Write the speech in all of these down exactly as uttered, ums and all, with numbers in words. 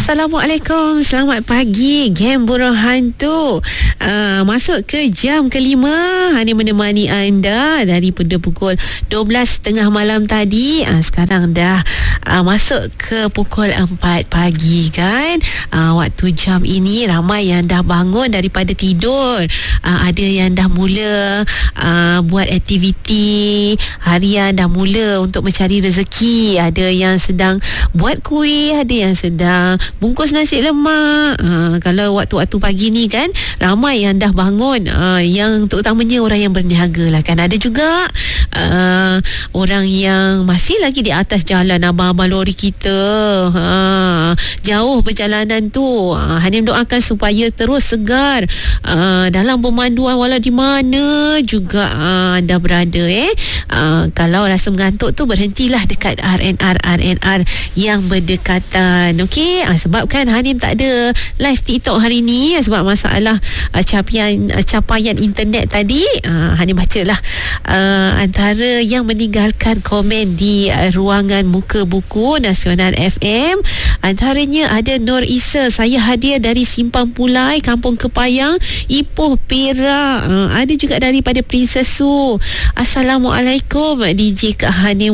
Assalamualaikum, selamat pagi Game Burung Hantu. uh, Masuk ke jam kelima, Hani menemani anda daripada pukul dua belas tiga puluh malam tadi. uh, Sekarang dah uh, masuk ke pukul empat pagi kan. uh, Waktu jam ini ramai yang dah bangun daripada tidur. uh, Ada yang dah mula uh, buat aktiviti harian, dah mula untuk mencari rezeki. Ada yang sedang buat kuih, ada yang sedang bungkus nasi lemak. uh, Kalau waktu-waktu pagi ni kan, ramai yang dah bangun, uh, yang terutamanya orang yang berniaga lah kan. Ada juga uh, orang yang masih lagi di atas jalan, abang-abang lori kita. uh, Jauh perjalanan tu. uh, Hanim doakan supaya terus segar uh, dalam pemanduan walau di mana juga uh, anda berada. eh uh, Kalau rasa mengantuk tu, berhentilah dekat R N R R N R yang berdekatan. Okey, uh, sebab kan Hanim tak ada live TikTok hari ni sebab masalah uh, capaian uh, capaian internet tadi. uh, Hanim bacalah uh, antara yang meninggalkan komen di uh, ruangan muka buku Nasional F M. Antaranya ada Nur Isa, saya hadiah dari Simpang Pulai, Kampung Kepayang, Ipoh, Perak. uh, Ada juga daripada Princess Su. Assalamualaikum D J Kak Hanim.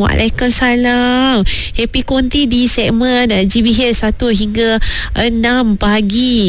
Waalaikumsalam. Happy Konti di segmen G B H satu hingga enam pagi.